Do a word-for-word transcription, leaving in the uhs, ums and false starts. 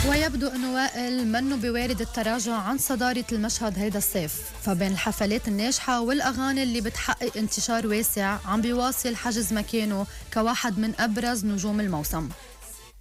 ويبدو أنه وائل منه بوارد التراجع عن صدارة المشهد هيدا الصيف، فبين الحفلات الناجحة والأغاني اللي بتحقق انتشار واسع عم بيواصل حجز مكانه كواحد من أبرز نجوم الموسم.